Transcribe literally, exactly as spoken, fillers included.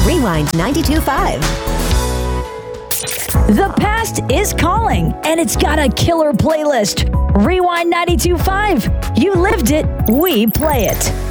Rewind ninety-two point five. The past is calling, and it's got a killer playlist. Rewind ninety-two point five. You lived it, we play it.